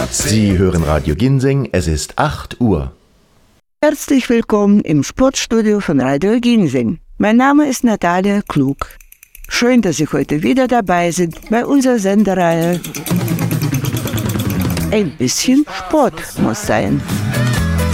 Sie hören Radio Ginseng, es ist 8 Uhr. Herzlich willkommen im Sportstudio von Radio Ginseng. Mein Name ist Natalia Klug. Schön, dass Sie heute wieder dabei sind bei unserer Sendereihe Ein bisschen Sport muss sein.